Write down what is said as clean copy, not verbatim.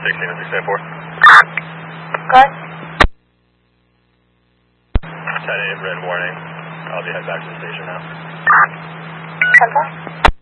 16 and 684. Good. 10-8, red warning. I'll be heading back to the station now. 10-4.